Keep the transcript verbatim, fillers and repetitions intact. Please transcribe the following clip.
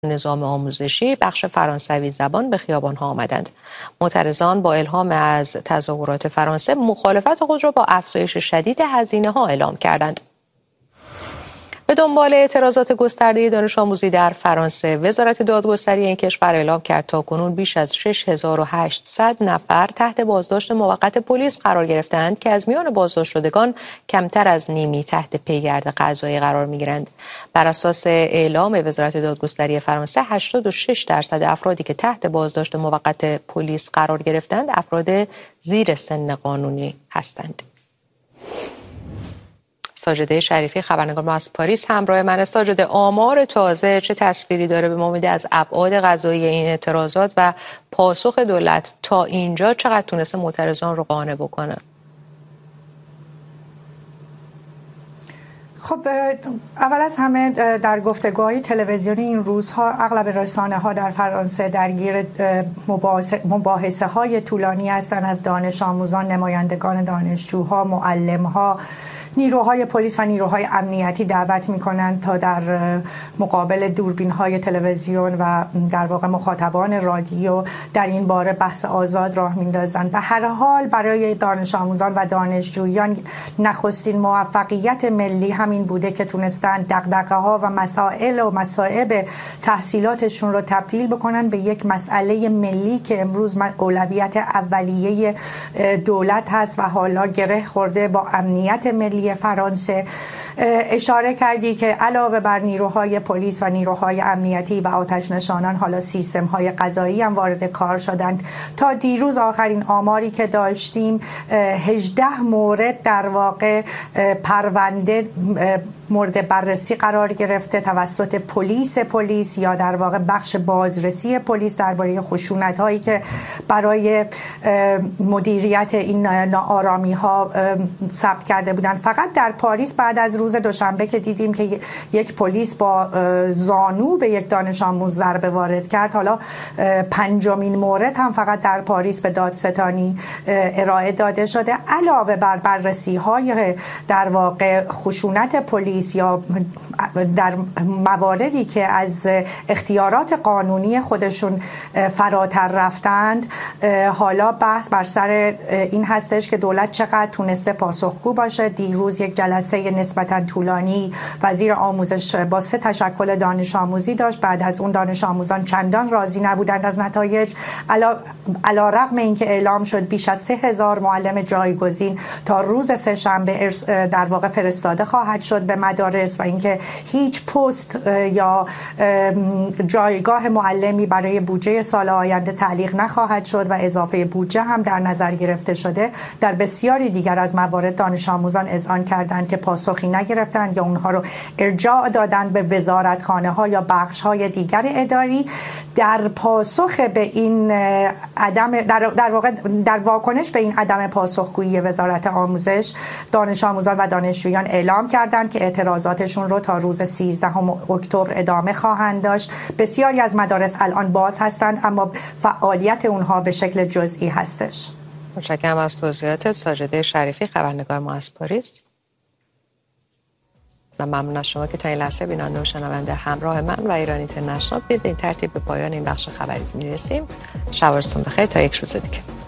نظام آموزشی بخش فرانسوی زبان به خیابان‌ها آمدند. معترضان با الهام از تظاهرات فرانسه مخالفت خود را با افزایش شدید هزینه‌ها اعلام کردند. به دنبال اعتراضات گسترده دانش آموزی در فرانسه، وزارت دادگستری این کشور اعلام کرد تاکنون بیش از شش هزار و هشتصد نفر تحت بازداشت موقت پلیس قرار گرفتند که از میان بازداشت شدگان کمتر از نیمی تحت پیگرد قضایی قرار می‌گیرند. بر اساس اعلام وزارت دادگستری فرانسه، هشتاد و شش درصد افرادی که تحت بازداشت موقت پلیس قرار گرفتند افراد زیر سن قانونی هستند. ساجده شریفی خبرنگار ما از پاریس همراه من. ساجده، آمار تازه چه تصویری داره به ما میده از ابعاد قضایی این اعتراضات و پاسخ دولت تا اینجا چقدر تونسته معترضان رو قانع بکنه؟ خب اول از همه در گفتگوهای تلویزیونی این روزها اغلب رسانه ها در فرانسه درگیر مباحثه های طولانی هستند از دانش آموزان، نمایندگان دانشجوها، معلم ها، نیروهای پلیس و نیروهای امنیتی دعوت می‌کنند تا در مقابل دوربین‌های تلویزیون و در واقع مخاطبان رادیو در این باره بحث آزاد راه می‌اندازند. به هر حال برای دانش آموزان و دانشجویان نخستین موفقیت ملی همین بوده که تونستند دغدغه‌ها و مسائل و مصائب تحصیلاتشون رو تبدیل بکنن به یک مسئله ملی که امروز اولویت اولیه دولت هست و حالا گره خورده با امنیت ملی فرانسه. اشاره کردی که علاوه بر نیروهای پلیس و نیروهای امنیتی و آتش نشانان، حالا سیستم های قضایی هم وارد کار شدند. تا دیروز آخرین آماری که داشتیم هجده مورد در واقع پرونده مورد بررسی قرار گرفته توسط پلیس پلیس یا در واقع بخش بازرسی پلیس درباره خشونت هایی که برای مدیریت این ناآرامی ها ثبت کرده بودند. فقط در پاریس بعد از روز دوشنبه که دیدیم که یک پلیس با زانو به یک دانش آموز ضربه وارد کرد، حالا پنجمین مورد هم فقط در پاریس به دادستانی ارائه داده شده. علاوه بر بررسی های در واقع خشونت پلیس یا در مواردی که از اختیارات قانونی خودشون فراتر رفتند، حالا بحث بر سر این هستش که دولت چقدر تونسته پاسخگو باشه. دیروز یک جلسه نسبتاً طولانی وزیر آموزش با سه تشکل دانش آموزی داشت. بعد از اون دانش آموزان چندان راضی نبودند از نتایج، علی رغم اینکه اعلام شد بیش از سه هزار معلم جایگزین تا روز سه‌شنبه در واقع فرستاده خواهد شد به مدارس و اینکه هیچ پست یا جایگاه معلمی برای بودجه سال آینده تعلیق نخواهد شد و اضافه بودجه هم در نظر گرفته شده. در بسیاری دیگر از موارد دانش آموزان اذعان کردند که پاسخی نگرفتند یا اونها رو ارجاع دادند به وزارتخانه ها یا بخش های دیگر اداری. در پاسخ به این عدم در, در واقع در واکنش به این عدم پاسخگویی وزارت آموزش، دانش آموزان و دانشجویان اعلام کردند که اعتراضاتشون رو تا روز سیزدهم اکتبر ادامه خواهند داشت. بسیاری از مدارس الان باز هستند اما فعالیت اونها به شکل جزئی هستش. متشکرم از توضیحات. ساجده شریفی خبرنگار ما از پاریس. و ممنون از شما که تا این لحظه بیننده و شنونده همراه من و ایران اینترنشنال. به این ترتیب به پایان این بخش خبری میرسیم. شب و روزتون بخیر تا یک روز دیگه.